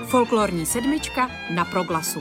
Folklorní sedmička na Proglasu.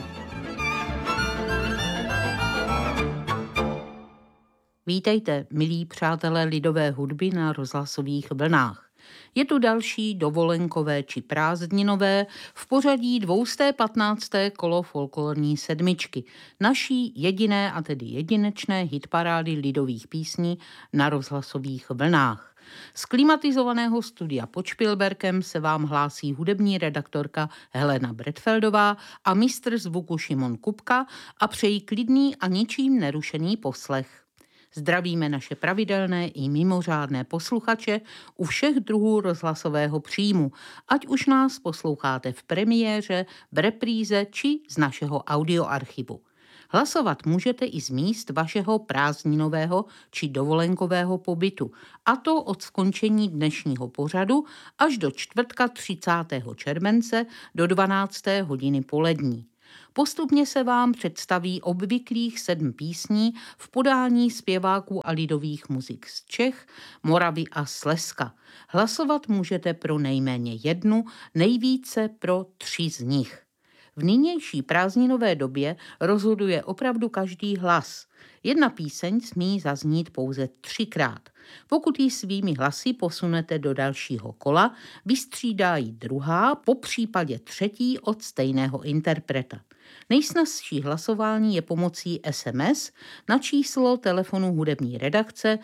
Vítejte, milí přátelé lidové hudby na rozhlasových vlnách. Je tu další dovolenkové či prázdninové v pořadí 215. kolo folklorní sedmičky, naší jediné a tedy jedinečné hitparády lidových písní na rozhlasových vlnách. Z klimatizovaného studia pod Špilberkem se vám hlásí hudební redaktorka Helena Bretfeldová a mistr zvuku Šimon Kupka a přejí klidný a ničím nerušený poslech. Zdravíme naše pravidelné i mimořádné posluchače u všech druhů rozhlasového příjmu, ať už nás posloucháte v premiéře, v repríze či z našeho audioarchivu. Hlasovat můžete i z míst vašeho prázdninového či dovolenkového pobytu, a to od skončení dnešního pořadu až do čtvrtka 30. července do 12. hodiny polední. Postupně se vám představí obvyklých 7 písní v podání zpěváků a lidových muzik z Čech, Moravy a Slezska. Hlasovat můžete pro nejméně 1, nejvíce pro 3 z nich. V nynější prázdninové době rozhoduje opravdu každý hlas. Jedna píseň smí zaznít pouze 3krát. Pokud ji svými hlasy posunete do dalšího kola, vystřídá ji druhá, popřípadě třetí od stejného interpreta. Nejsnazší hlasování je pomocí SMS na číslo telefonu hudební redakce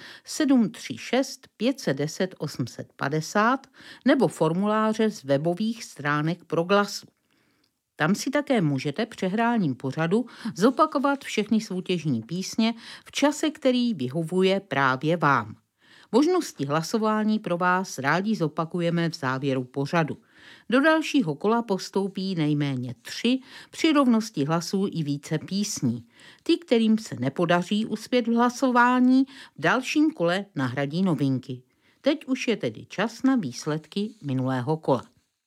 736 510 850 nebo formuláře z webových stránek Proglasu. Tam si také můžete přehráním pořadu zopakovat všechny soutěžní písně v čase, který vyhovuje právě vám. Možnosti hlasování pro vás rádi zopakujeme v závěru pořadu. Do dalšího kola postoupí nejméně 3, při rovnosti hlasů i více písní. Ty, kterým se nepodaří uspět v hlasování, v dalším kole nahradí novinky. Teď už je tedy čas na výsledky minulého kola.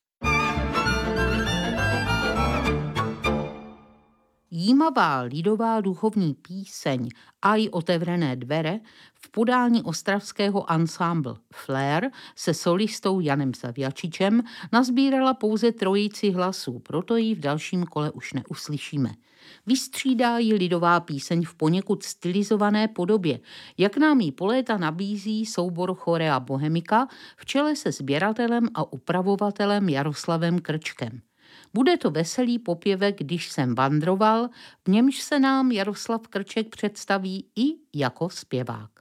Jímavá lidová duchovní píseň Aj otevřené dvere v podání ostravského ansámbl Flair se solistou Janem Zavjačičem nazbírala pouze 3 hlasů, proto ji v dalším kole už neuslyšíme. Vystřídá ji lidová píseň v poněkud stylizované podobě, jak nám ji po léta nabízí soubor Chorea Bohemika v čele se sběratelem a upravovatelem Jaroslavem Krčkem. Bude to veselý popěvek Když jsem vandroval, v němž se nám Jaroslav Krček představí i jako zpěvák.